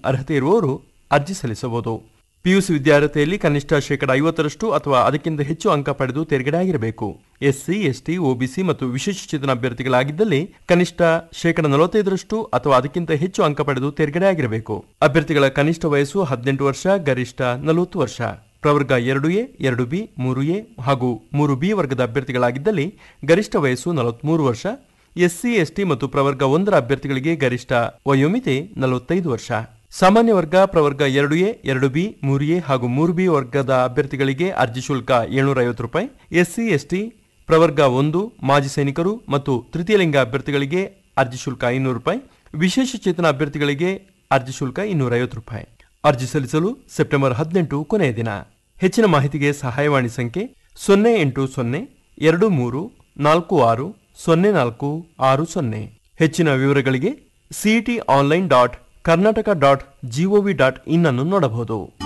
ಅರ್ಹತೆ ಇರುವವರು ಅರ್ಜಿ ಸಲ್ಲಿಸಬಹುದು. ಪಿಯುಸಿ ವಿದ್ಯಾರ್ಥಿಯಲ್ಲಿ ಕನಿಷ್ಠ 50% ಅಥವಾ ಅದಕ್ಕಿಂತ ಹೆಚ್ಚು ಅಂಕ ಪಡೆದು ತೇರ್ಗಡೆ ಆಗಿರಬೇಕು. ಎಸ್ಸಿ, ಎಸ್ಟಿ, ಒಬಿಸಿ ಮತ್ತು ವಿಶೇಷಚೇತನ ಅಭ್ಯರ್ಥಿಗಳಾಗಿದ್ದಲ್ಲಿ ಕನಿಷ್ಠ 45% ಅಥವಾ ಅದಕ್ಕಿಂತ ಹೆಚ್ಚು ಅಂಕ ಪಡೆದು ತೇರ್ಗಡೆ ಆಗಿರಬೇಕು. ಅಭ್ಯರ್ಥಿಗಳ ಕನಿಷ್ಠ ವಯಸ್ಸು 18 ವರ್ಷ, ಗರಿಷ್ಠ 40 ವರ್ಷ. ಪ್ರವರ್ಗ 2A, 2B, 3A ಹಾಗೂ 3B ವರ್ಗದ ಅಭ್ಯರ್ಥಿಗಳಾಗಿದ್ದಲ್ಲಿ ಗರಿಷ್ಠ ವಯಸ್ಸು 43 ವರ್ಷ. ಎಸ್ಸಿ, ಎಸ್ಟಿ ಮತ್ತು ಪ್ರವರ್ಗ 1ರ ಅಭ್ಯರ್ಥಿಗಳಿಗೆ ಗರಿಷ್ಠ ವಯೋಮಿತಿ 45 ವರ್ಷ. ಸಾಮಾನ್ಯ ವರ್ಗ ಪ್ರವರ್ಗ 2A, 2B, 3A ಹಾಗೂ 3B ವರ್ಗದ ಅಭ್ಯರ್ಥಿಗಳಿಗೆ ಅರ್ಜಿ ಶುಲ್ಕ ₹750. ಎಸ್ಸಿ, ಎಸ್ಟಿ, ಪ್ರವರ್ಗ 1, ಮಾಜಿ ಸೈನಿಕರು ಮತ್ತು ತೃತೀಯ ಲಿಂಗ ಅಭ್ಯರ್ಥಿಗಳಿಗೆ ಅರ್ಜಿ ಶುಲ್ಕ ₹500. ವಿಶೇಷಚೇತನ ಅಭ್ಯರ್ಥಿಗಳಿಗೆ ಅರ್ಜಿ ಶುಲ್ಕ ₹250. ಅರ್ಜಿ ಸಲ್ಲಿಸಲು ಸೆಪ್ಟೆಂಬರ್ 18 ಕೊನೆಯ ದಿನ. ಹೆಚ್ಚಿನ ಮಾಹಿತಿಗೆ ಸಹಾಯವಾಣಿ ಸಂಖ್ಯೆ 08023460460. ಹೆಚ್ಚಿನ ವಿವರಗಳಿಗೆ CETonline.karnataka.gov.in ಅನ್ನು ನೋಡಬಹುದು.